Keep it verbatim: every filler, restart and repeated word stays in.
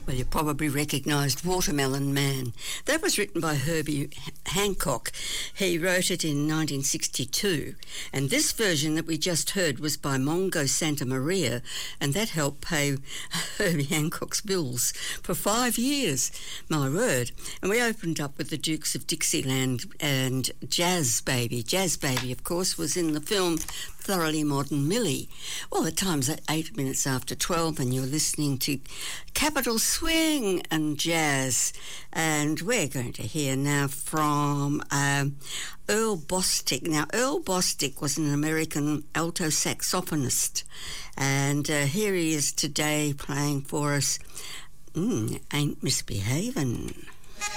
Well, you probably recognised Watermelon Man. That was written by Herbie Hancock. He wrote it in nineteen sixty-two. And this version that we just heard was by Mongo Santa Maria, and that helped pay Herbie Hancock's bills for five years. My word. And we opened up with the Dukes of Dixieland and Jazz Baby. Jazz Baby, of course, was in the film Thoroughly Modern Millie. Well, the time's at eight minutes after twelve, and you're listening to Capital Swing and Jazz. And we're going to hear now from um, Earl Bostic. Now, Earl Bostic was an American alto saxophonist, and uh, here he is today playing for us, mm, Ain't Misbehavin'.